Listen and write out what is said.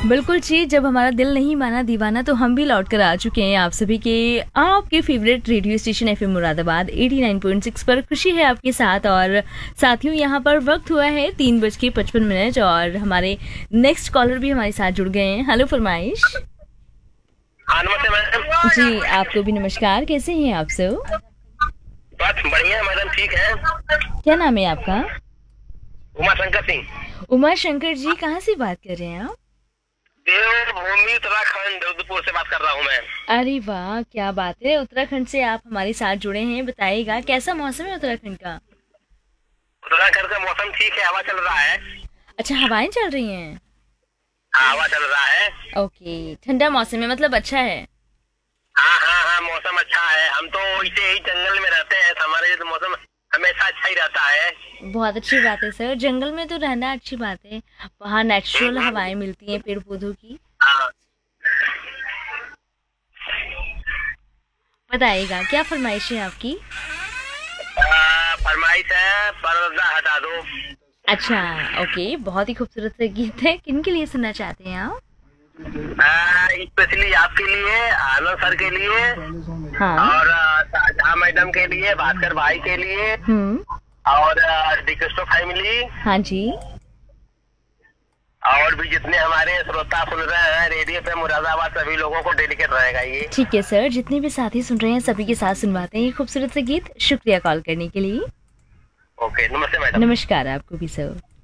बिल्कुल जी, जब हमारा दिल नहीं माना दीवाना तो हम भी लौट कर आ चुके हैं आप सभी के आपके favourite radio station FM Moradabad 89.6 पर। खुशी है आपके साथ और साथियों यहाँ पर वक्त हुआ है 3:55 और हमारे नेक्स्ट कॉलर भी हमारे साथ जुड़ गए हैं। हेलो फरमाइश। हाँ नमस्ते मैडम। जी आपको भी नमस्कार, कैसे हैं आप सब? बस बढ़िया मैडम, ठीक है। क्या नाम है आपका? उमा शंकर सिंह। उमा शंकर जी, कहाँ से बात कर रहे हैं आप? देवभूमि उत्तराखंड जोधपुर से बात कर रहा हूँ मैं। अरे वाह, क्या बात है, उत्तराखंड से आप हमारे साथ जुड़े हैं। बताइएगा कैसा मौसम है उत्तराखंड का? उत्तराखंड का मौसम ठीक है, हवा चल रहा है। अच्छा, हवाएं चल रही हैं। हाँ, हवा चल रहा है। ओके, ठंडा मौसम है, मतलब अच्छा है। हाँ हाँ हाँ, मौसम अच्छा है। हम तो इसे ही जंगल में रहते हैं तो हमारे लिए तो मौसम हमेशा अच्छा ही रहता है। बहुत अच्छी बात है सर, जंगल में तो रहना अच्छी बात है। वहाँ नेचुरल हवाएं मिलती हैं पेड़ पौधों की। हाँ। बताइएगा क्या फरमाइश है आपकी? फरमाइश है, पर्दा हटा दो। अच्छा, ओके, बहुत ही खूबसूरत से गीत है। किन के लिए सुनना चाहते हैं आप? स्पेशली आपके लिए, आनंद सर के लिए हाँ। और शाहजहां मैडम के लिए, भास्कर भाई के लिए और डिकस्टो फैमिली हाँ जी। और भी जितने हमारे श्रोता सुन रहे हैं रेडियो पे मुरादाबाद, सभी लोगों को डेडिकेट रहेगा ये। ठीक है सर, जितने भी साथी सुन रहे हैं सभी के साथ सुनवाते हैं ये खूबसूरत से गीत। शुक्रिया कॉल करने के लिए। ओके, नमस्ते मैडम। नमस्कार आपको भी सर।